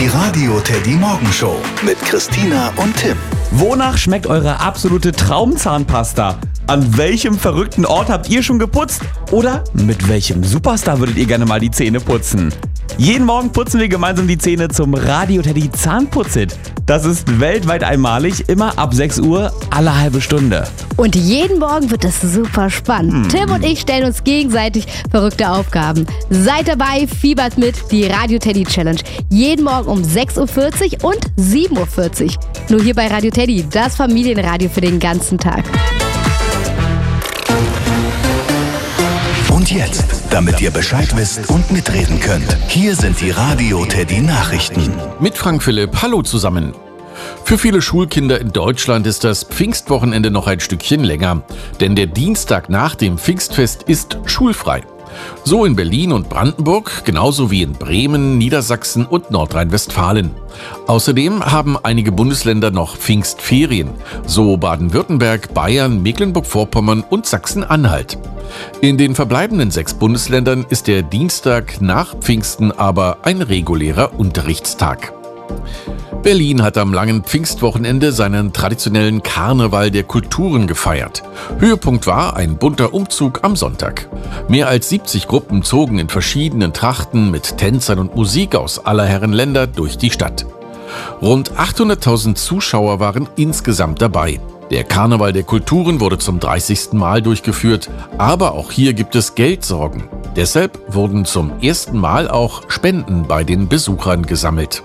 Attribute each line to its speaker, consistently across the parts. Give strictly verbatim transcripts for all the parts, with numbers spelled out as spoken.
Speaker 1: Radio Teddy Morgenshow mit Christina und Tim.
Speaker 2: Wonach schmeckt eure absolute Traumzahnpasta? An welchem verrückten Ort habt ihr schon geputzt? Oder mit welchem Superstar würdet ihr gerne mal die Zähne putzen? Jeden Morgen putzen wir gemeinsam die Zähne zum Radio Teddy Zahnputzit. Das ist weltweit einmalig, immer ab sechs Uhr, alle halbe Stunde.
Speaker 3: Und jeden Morgen wird es super spannend. Hm. Tim und ich stellen uns gegenseitig verrückte Aufgaben. Seid dabei, fiebert mit, die Radio Teddy Challenge. Jeden Morgen um sechs Uhr vierzig und sieben Uhr vierzig. Nur hier bei Radio Teddy, das Familienradio für den ganzen Tag.
Speaker 1: Und jetzt, damit ihr Bescheid wisst und mitreden könnt, hier sind die Radio Teddy Nachrichten.
Speaker 4: Mit Frank Philipp, hallo zusammen. Für viele Schulkinder in Deutschland ist das Pfingstwochenende noch ein Stückchen länger, denn der Dienstag nach dem Pfingstfest ist schulfrei. So in Berlin und Brandenburg, genauso wie in Bremen, Niedersachsen und Nordrhein-Westfalen. Außerdem haben einige Bundesländer noch Pfingstferien, so Baden-Württemberg, Bayern, Mecklenburg-Vorpommern und Sachsen-Anhalt. In den verbleibenden sechs Bundesländern ist der Dienstag nach Pfingsten aber ein regulärer Unterrichtstag. Berlin hat am langen Pfingstwochenende seinen traditionellen Karneval der Kulturen gefeiert. Höhepunkt war ein bunter Umzug am Sonntag. Mehr als siebzig Gruppen zogen in verschiedenen Trachten mit Tänzern und Musik aus aller Herren Länder durch die Stadt. Rund achthunderttausend Zuschauer waren insgesamt dabei. Der Karneval der Kulturen wurde zum dreißigsten Mal durchgeführt, aber auch hier gibt es Geldsorgen. Deshalb wurden zum ersten Mal auch Spenden bei den Besuchern gesammelt.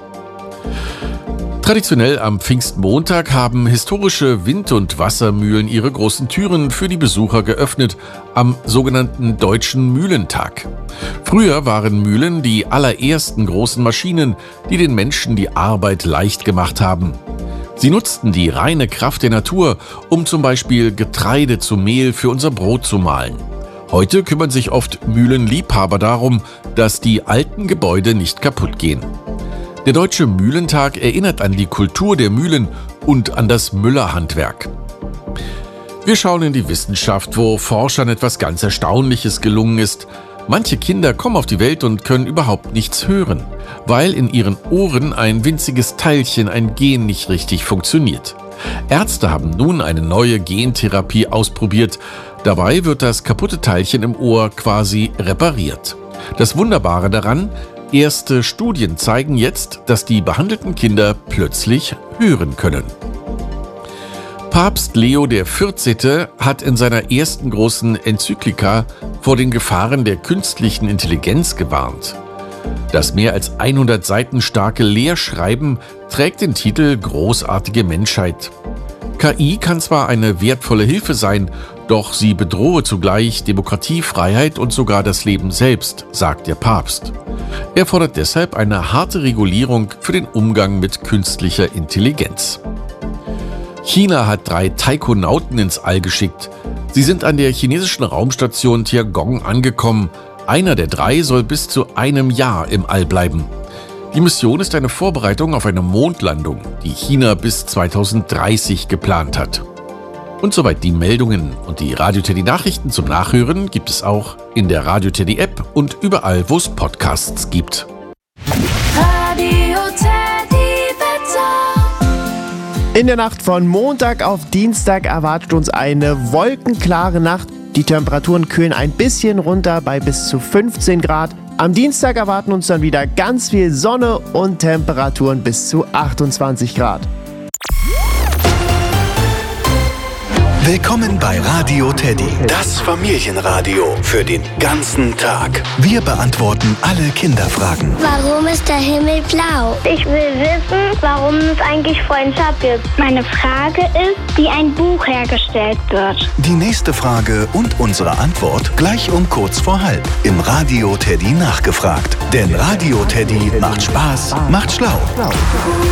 Speaker 4: Traditionell am Pfingstmontag haben historische Wind- und Wassermühlen ihre großen Türen für die Besucher geöffnet, am sogenannten Deutschen Mühlentag. Früher waren Mühlen die allerersten großen Maschinen, die den Menschen die Arbeit leicht gemacht haben. Sie nutzten die reine Kraft der Natur, um zum Beispiel Getreide zu Mehl für unser Brot zu mahlen. Heute kümmern sich oft Mühlenliebhaber darum, dass die alten Gebäude nicht kaputt gehen. Der Deutsche Mühlentag erinnert an die Kultur der Mühlen und an das Müllerhandwerk. Wir schauen in die Wissenschaft, wo Forschern etwas ganz Erstaunliches gelungen ist. Manche Kinder kommen auf die Welt und können überhaupt nichts hören, weil in ihren Ohren ein winziges Teilchen, ein Gen, nicht richtig funktioniert. Ärzte haben nun eine neue Gentherapie ausprobiert. Dabei wird das kaputte Teilchen im Ohr quasi repariert. Das Wunderbare daran: erste Studien zeigen jetzt, dass die behandelten Kinder plötzlich hören können. Papst Leo der vierzehnte hat in seiner ersten großen Enzyklika vor den Gefahren der künstlichen Intelligenz gewarnt. Das mehr als hundert Seiten starke Lehrschreiben trägt den Titel Großartige Menschheit. K I kann zwar eine wertvolle Hilfe sein, doch sie bedrohe zugleich Demokratie, Freiheit und sogar das Leben selbst, sagt der Papst. Er fordert deshalb eine harte Regulierung für den Umgang mit künstlicher Intelligenz. China hat drei Taikonauten ins All geschickt. Sie sind an der chinesischen Raumstation Tiangong angekommen. Einer der drei soll bis zu einem Jahr im All bleiben. Die Mission ist eine Vorbereitung auf eine Mondlandung, die China bis zweitausenddreißig geplant hat. Und soweit die Meldungen und die Radio Teddy Nachrichten zum Nachhören gibt es auch in der Radio Teddy App und überall, wo es Podcasts gibt.
Speaker 5: Radio Teddy Wetter.
Speaker 6: In der Nacht von Montag auf Dienstag erwartet uns eine wolkenklare Nacht. Die Temperaturen kühlen ein bisschen runter bei bis zu fünfzehn Grad. Am Dienstag erwarten uns dann wieder ganz viel Sonne und Temperaturen bis zu achtundzwanzig Grad.
Speaker 1: Willkommen bei Radio Teddy, das Familienradio für den ganzen Tag. Wir beantworten alle Kinderfragen.
Speaker 7: Warum ist der Himmel blau?
Speaker 8: Ich will wissen, warum es eigentlich Freundschaft gibt.
Speaker 7: Meine Frage ist, wie ein Buch hergestellt wird.
Speaker 1: Die nächste Frage und unsere Antwort gleich um kurz vor halb im Radio Teddy nachgefragt. Denn Radio Teddy macht Spaß, macht schlau.